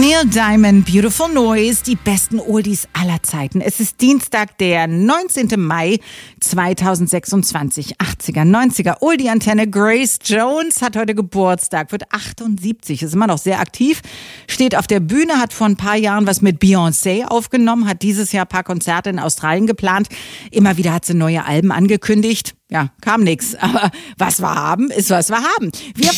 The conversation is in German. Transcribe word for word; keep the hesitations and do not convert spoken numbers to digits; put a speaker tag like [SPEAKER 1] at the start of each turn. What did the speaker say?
[SPEAKER 1] Neil Diamond, Beautiful Noise, die besten Oldies aller Zeiten. Es ist Dienstag, der neunzehnten Mai zweitausendsechsundzwanzig. achtziger, neunziger Oldie-Antenne. Grace Jones hat heute Geburtstag, wird achtundsiebzig, ist immer noch sehr aktiv, steht auf der Bühne, hat vor ein paar Jahren was mit Beyoncé aufgenommen, hat dieses Jahr ein paar Konzerte in Australien geplant. Immer wieder hat sie neue Alben angekündigt. Ja, kam nix. Aber was wir haben, ist was wir haben. Wir